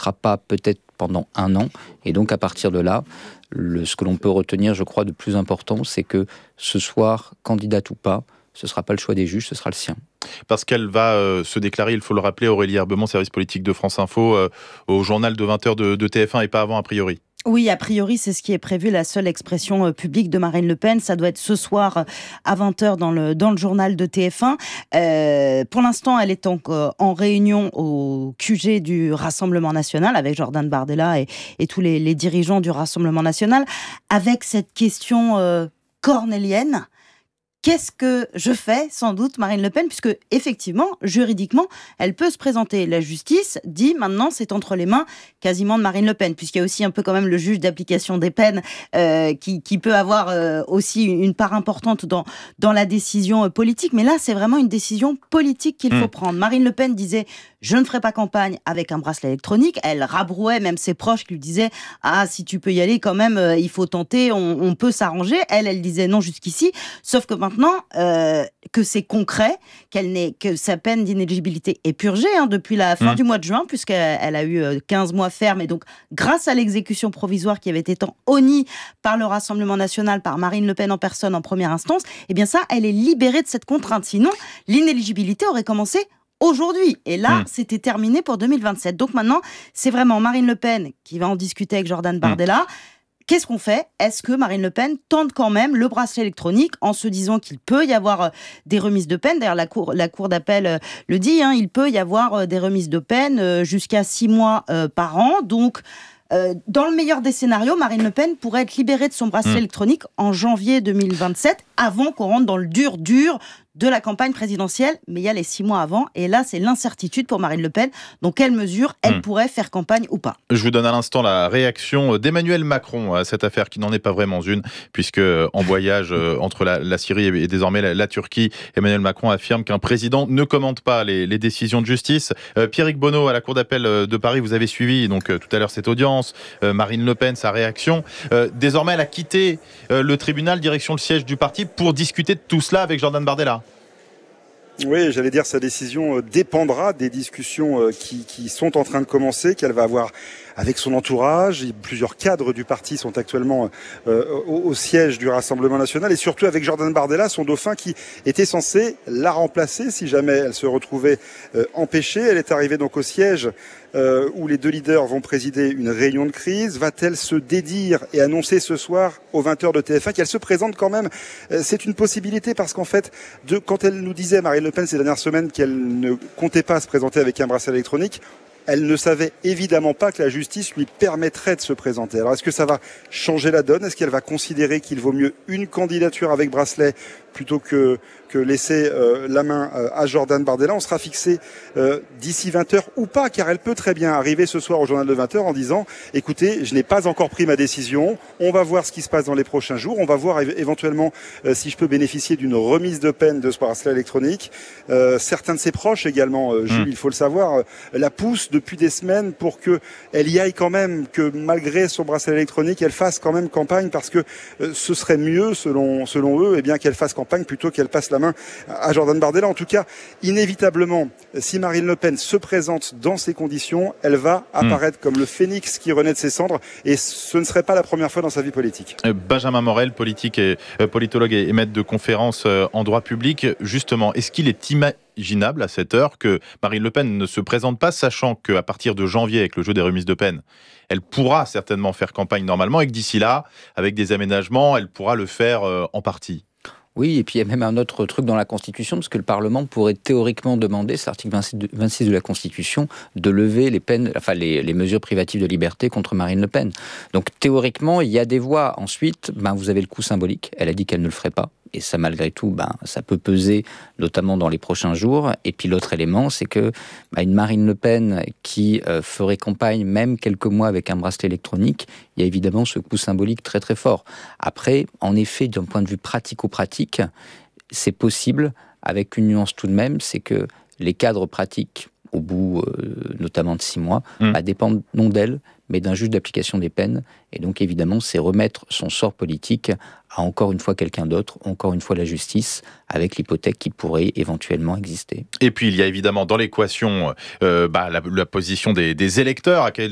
sera pas peut-être pendant 1 an. Et donc, à partir de là, ce que l'on peut retenir, je crois, de plus important, c'est que ce soir, candidate ou pas, ce ne sera pas le choix des juges, ce sera le sien. Parce qu'elle va se déclarer, il faut le rappeler, Aurélie Herbemont, service politique de France Info, au journal de 20h de TF1 et pas avant, a priori. Oui, a priori, c'est ce qui est prévu, la seule expression publique de Marine Le Pen. Ça doit être ce soir à 20h dans le journal de TF1. Pour l'instant, elle est en réunion au QG du Rassemblement National avec Jordan Bardella et tous les dirigeants du Rassemblement National, avec cette question cornélienne. Qu'est-ce que je fais, sans doute, Marine Le Pen, puisque, effectivement, juridiquement, elle peut se présenter. La justice dit, maintenant, c'est entre les mains quasiment de Marine Le Pen, puisqu'il y a aussi un peu quand même le juge d'application des peines qui peut avoir aussi une part importante dans la décision politique. Mais là, c'est vraiment une décision politique qu'il faut prendre. Marine Le Pen disait, je ne ferai pas campagne avec un bracelet électronique. Elle rabrouait même ses proches qui lui disaient, ah, si tu peux y aller, quand même, il faut tenter, on peut s'arranger. Elle disait non jusqu'ici, sauf que maintenant, que c'est concret, que sa peine d'inéligibilité est purgée depuis la fin du mois de juin, puisqu'elle a eu 15 mois ferme, et donc grâce à l'exécution provisoire qui avait été honnie par le Rassemblement National, par Marine Le Pen en personne en première instance, et bien ça, elle est libérée de cette contrainte. Sinon, l'inéligibilité aurait commencé aujourd'hui. Et là, c'était terminé pour 2027. Donc maintenant, c'est vraiment Marine Le Pen qui va en discuter avec Jordan Bardella. Qu'est-ce qu'on fait ? Est-ce que Marine Le Pen tente quand même le bracelet électronique en se disant qu'il peut y avoir des remises de peine ? D'ailleurs, la cour d'appel le dit, il peut y avoir des remises de peine jusqu'à 6 mois par an. Donc, dans le meilleur des scénarios, Marine Le Pen pourrait être libérée de son bracelet électronique en janvier 2027, avant qu'on rentre dans le dur de la campagne présidentielle, mais il y a les 6 mois avant, et là c'est l'incertitude pour Marine Le Pen, dans quelle mesure elle pourrait faire campagne ou pas. Je vous donne à l'instant la réaction d'Emmanuel Macron à cette affaire qui n'en est pas vraiment une, puisque en voyage entre la Syrie et désormais la Turquie, Emmanuel Macron affirme qu'un président ne commente pas les décisions de justice. Pierrick Bonneau à la Cour d'appel de Paris, vous avez suivi donc tout à l'heure cette audience, Marine Le Pen, sa réaction. Désormais elle a quitté le tribunal, direction le siège du parti, pour discuter de tout cela avec Jordan Bardella. Oui, j'allais dire sa décision dépendra des discussions qui sont en train de commencer, qu'elle va avoir avec son entourage. Plusieurs cadres du parti sont actuellement au siège du Rassemblement National, et surtout avec Jordan Bardella, son dauphin, qui était censé la remplacer si jamais elle se retrouvait empêchée. Elle est arrivée donc au siège où les deux leaders vont présider une réunion de crise. Va-t-elle se dédire et annoncer ce soir aux 20h de TF1 qu'elle se présente quand même ? C'est une possibilité, parce qu'en fait, quand elle nous disait, Marine Le Pen, ces dernières semaines, qu'elle ne comptait pas se présenter avec un bracelet électronique, elle ne savait évidemment pas que la justice lui permettrait de se présenter. Alors, est-ce que ça va changer la donne ? Est-ce qu'elle va considérer qu'il vaut mieux une candidature avec bracelet plutôt que laisser la main à Jordan Bardella ? On sera fixé d'ici 20h ou pas, car elle peut très bien arriver ce soir au journal de 20h en disant « Écoutez, je n'ai pas encore pris ma décision, on va voir ce qui se passe dans les prochains jours, on va voir éventuellement si je peux bénéficier d'une remise de peine de ce bracelet électronique. » Certains de ses proches également, Jules, il faut le savoir, la poussent depuis des semaines pour qu'elle y aille quand même, que malgré son bracelet électronique, elle fasse quand même campagne, parce que ce serait mieux, selon eux, qu'elle fasse campagne plutôt qu'elle passe la main à Jordan Bardella. En tout cas, inévitablement, si Marine Le Pen se présente dans ces conditions, elle va apparaître comme le phénix qui renaît de ses cendres, et ce ne serait pas la première fois dans sa vie politique. Benjamin Morel, politologue et maître de conférences en droit public. Justement, est-ce qu'il est imaginable à cette heure que Marine Le Pen ne se présente pas, sachant qu'à partir de janvier, avec le jeu des remises de peine, elle pourra certainement faire campagne normalement, et que d'ici là, avec des aménagements, elle pourra le faire en partie ? Oui, et puis il y a même un autre truc dans la Constitution, parce que le Parlement pourrait théoriquement demander, c'est l'article 26 de la Constitution, de lever les peines, les mesures privatives de liberté contre Marine Le Pen. Donc théoriquement, il y a des voies. Ensuite, vous avez le coût symbolique. Elle a dit qu'elle ne le ferait pas. Et ça, malgré tout, ça peut peser, notamment dans les prochains jours. Et puis l'autre élément, c'est que une Marine Le Pen qui ferait campagne même quelques mois avec un bracelet électronique, il y a évidemment ce coût symbolique très très fort. Après, en effet, d'un point de vue pratico-pratique, c'est possible, avec une nuance tout de même, c'est que les cadres pratiques, au bout notamment de 6 mois, dépendent non d'elle, mais d'un juge d'application des peines. Et donc, évidemment, c'est remettre son sort politique à encore une fois quelqu'un d'autre, encore une fois la justice, avec l'hypothèque qui pourrait éventuellement exister. Et puis, il y a évidemment dans l'équation la position des électeurs, à quel